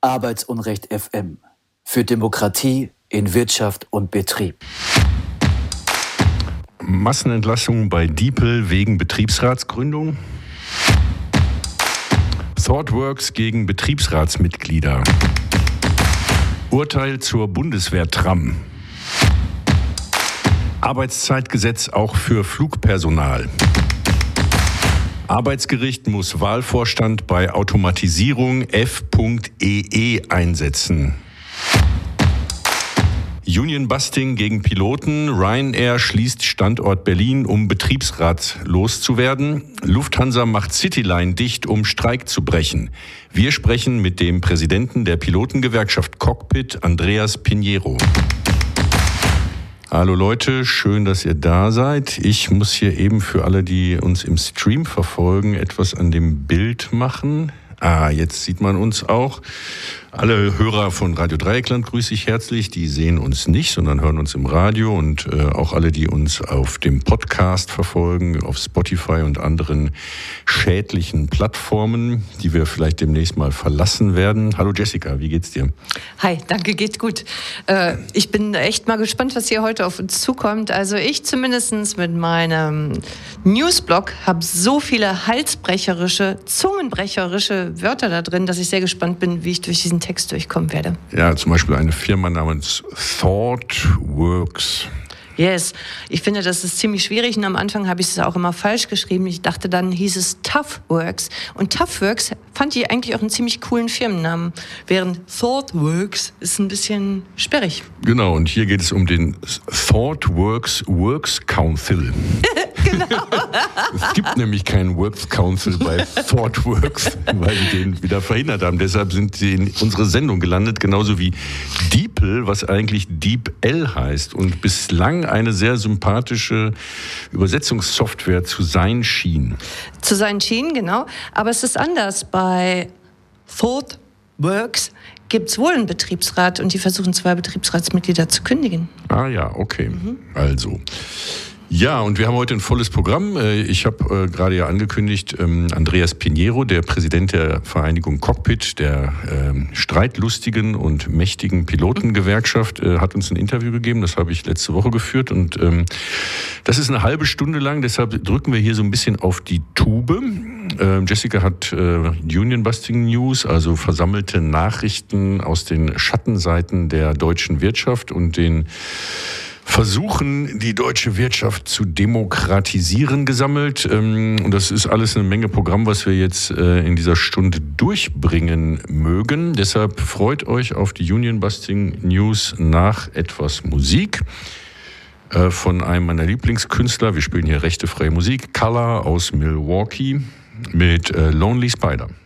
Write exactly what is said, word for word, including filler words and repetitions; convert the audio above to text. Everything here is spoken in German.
Arbeitsunrecht F M. Für Demokratie in Wirtschaft und Betrieb. Massenentlassung bei Diepel wegen Betriebsratsgründung. ThoughtWorks gegen Betriebsratsmitglieder. Urteil zur Bundeswehr-Tram. Arbeitszeitgesetz auch für Flugpersonal. Arbeitsgericht muss Wahlvorstand bei Automatisierung F E E einsetzen. Union-Busting gegen Piloten. Ryanair schließt Standort Berlin, um Betriebsrat loszuwerden. Lufthansa macht Cityline dicht, um Streik zu brechen. Wir sprechen mit dem Präsidenten der Pilotengewerkschaft Cockpit, Andreas Pinheiro. Hallo Leute, schön, dass ihr da seid. Ich muss hier eben für alle, die uns im Stream verfolgen, etwas an dem Bild machen. Ah, jetzt sieht man uns auch. Alle Hörer von Radio Dreieckland grüße ich herzlich. Die sehen uns nicht, sondern hören uns im Radio. Und äh, auch alle, die uns auf dem Podcast verfolgen, auf Spotify und anderen schädlichen Plattformen, die wir vielleicht demnächst mal verlassen werden. Hallo Jessica, wie geht's dir? Hi, danke, geht gut. Äh, ich bin echt mal gespannt, was hier heute auf uns zukommt. Also ich zumindest mit meinem Newsblog habe so viele halsbrecherische, zungenbrecherische Wörter da drin, dass ich sehr gespannt bin, wie ich durch diesen Text durchkommen werde. Ja, zum Beispiel eine Firma namens ThoughtWorks. Yes, ich finde, das ist ziemlich schwierig und am Anfang habe ich es auch immer falsch geschrieben. Ich dachte, dann hieß es ToughWorks und ToughWorks fand ich eigentlich auch einen ziemlich coolen Firmennamen, während ThoughtWorks ist ein bisschen sperrig. Genau, und hier geht es um den ThoughtWorks Works Council. Genau. Es gibt nämlich keinen Works Council bei ThoughtWorks, weil die den wieder verhindert haben. Deshalb sind sie in unsere Sendung gelandet, genauso wie Diepel, was eigentlich DeepL heißt und bislang eine sehr sympathische Übersetzungssoftware zu sein schien. Zu sein schien, genau. Aber es ist anders. Bei ThoughtWorks gibt es wohl einen Betriebsrat und die versuchen zwei Betriebsratsmitglieder zu kündigen. Ah ja, okay. Mhm. Also... Ja, und wir haben heute ein volles Programm. Ich habe gerade ja angekündigt, Andreas Pinheiro, der Präsident der Vereinigung Cockpit, der streitlustigen und mächtigen Pilotengewerkschaft, hat uns ein Interview gegeben. Das habe ich letzte Woche geführt und das ist eine halbe Stunde lang. Deshalb drücken wir hier so ein bisschen auf die Tube. Jessica hat Union-Busting News, also versammelte Nachrichten aus den Schattenseiten der deutschen Wirtschaft und den Versuchen, die deutsche Wirtschaft zu demokratisieren, gesammelt. Und das ist alles eine Menge Programm, was wir jetzt in dieser Stunde durchbringen mögen. Deshalb freut euch auf die Union-Busting News nach etwas Musik von einem meiner Lieblingskünstler. Wir spielen hier rechtefreie Musik. Color aus Milwaukee mit Lonely Spider.